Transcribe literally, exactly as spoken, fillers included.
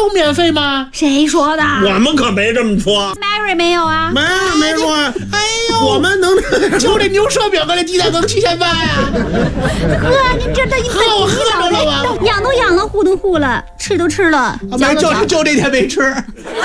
都免费吗？ 谁说的？ 我们可没这么说。 Mary 没有啊？ 没没说。 哎呦， 我们能就这牛舌饼和这鸡蛋羹七千八呀！ 哥，您这都一喝我喝着了吧？ 养都养了，护都护了，吃都吃了， 没就就这天没吃。